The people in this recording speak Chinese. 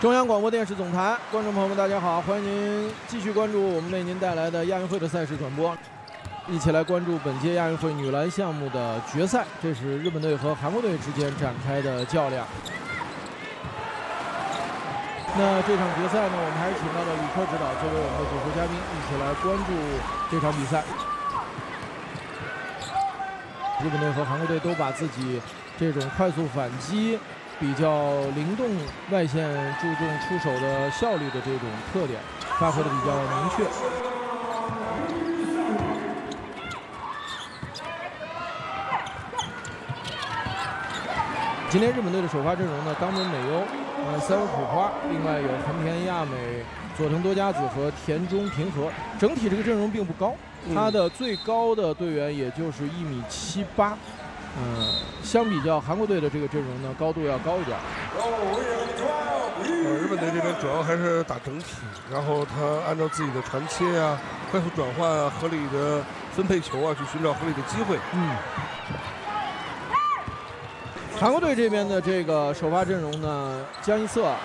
中央广播电视总台，观众朋友们，大家好，欢迎您继续关注我们为您带来的亚运会的赛事转播，一起来关注本届亚运会女篮项目的决赛。这是日本队和韩国队之间展开的较量。那这场决赛呢，我们还是请到了李科指导作为我们的主会嘉宾，一起来关注这场比赛。日本队和韩国队都把自己这种快速反击、比较灵动、外线注重出手的效率的这种特点发挥的比较明确。今天日本队的首发阵容呢，冈本美优、三浦普花，另外有横田亚美、佐藤多佳子和田中平和。整体这个阵容并不高，他的最高的队员也就是1.78米。相比较韩国队的这个阵容呢，高度要高一点。 日本队这边主要还是打整体，然后他按照自己的传切啊、快速转换啊、合理的分配球啊，去寻找合理的机会。 韩国队这边的这个首发阵容呢，江一瑟、